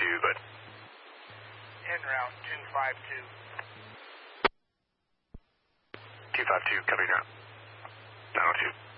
but... En route 252. 252, copy now. 902.